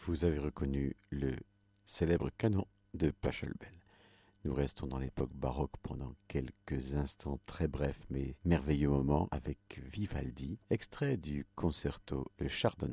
Vous avez reconnu le célèbre canon de Pachelbel. Nous restons dans l'époque baroque pendant quelques instants très brefs mais merveilleux moments avec Vivaldi, extrait du concerto Le Chardonnay